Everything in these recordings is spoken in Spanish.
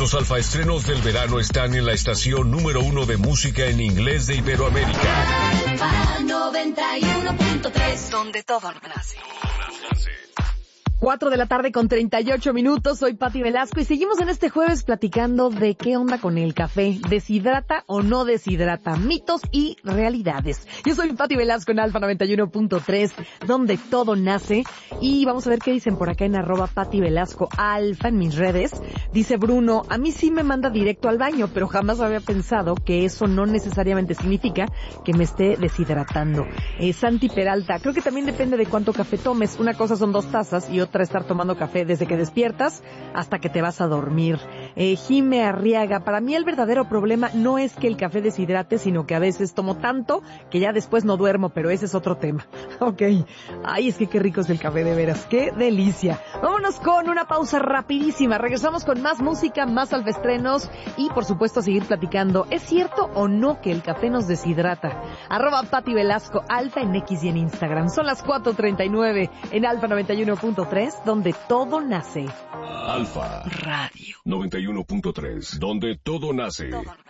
Los alfaestrenos del verano están en la estación número 1 de música en inglés de Iberoamérica. Alfa 91.3, donde todo nace. 4 de la tarde con 38 minutos, soy Pati Velasco y seguimos en este jueves platicando de qué onda con el café, deshidrata o no deshidrata, mitos y realidades. Yo soy Pati Velasco en Alfa 91.3, donde todo nace, y vamos a ver qué dicen por acá en @Pati Velasco Alfa en mis redes. Dice Bruno, a mí sí me manda directo al baño, pero jamás había pensado que eso no necesariamente significa que me esté deshidratando. Santi Peralta, creo que también depende de cuánto café tomes. Una cosa son 2 tazas y otra estar tomando café desde que despiertas hasta que te vas a dormir. Jime Arriaga, para mí el verdadero problema no es que el café deshidrate, sino que a veces tomo tanto que ya después no duermo, pero ese es otro tema. Ok. Ay, es que qué rico es el café, de veras. ¡Qué delicia! Vámonos con una pausa rapidísima. Regresamos con más música, más alfaestrenos y, por supuesto, a seguir platicando. ¿Es cierto o no que el café nos deshidrata? @Pati Velasco, Alfa en X y en Instagram. Son las 4:39 en Alfa 91.3. Donde todo nace. Alfa Radio 91.3, donde todo nace.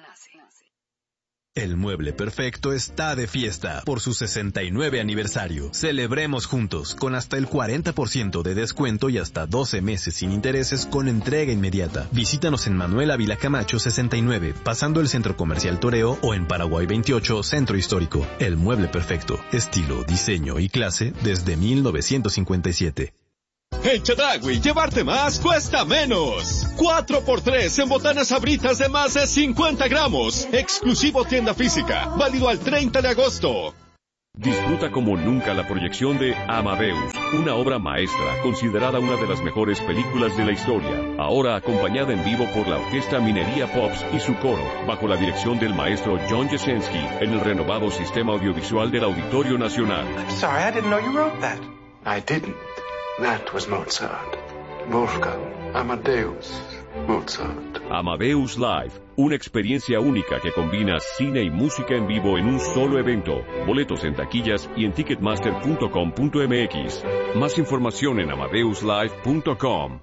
El Mueble Perfecto está de fiesta por su 69 aniversario. Celebremos juntos con hasta el 40% de descuento y hasta 12 meses sin intereses con entrega inmediata. Visítanos en Manuel Ávila Camacho 69, pasando el Centro Comercial Toreo, o en Paraguay 28, Centro Histórico. El Mueble Perfecto, estilo, diseño y clase desde 1957. En Chedraui, llevarte más cuesta menos. 4x3 en botanas Sabritas de más de 50 gramos. Exclusivo tienda física. Válido al 30 de agosto. Disfruta como nunca la proyección de Amadeus, una obra maestra considerada una de las mejores películas de la historia. Ahora acompañada en vivo por la Orquesta Minería Pops y su coro, bajo la dirección del maestro John Jasenski, en el renovado sistema audiovisual del Auditorio Nacional. I'm sorry, I didn't know you wrote that. I didn't. That was Mozart. Wolfgang Amadeus Mozart. Amadeus Live, una experiencia única que combina cine y música en vivo en un solo evento. Boletos en taquillas y en ticketmaster.com.mx. Más información en amadeuslive.com.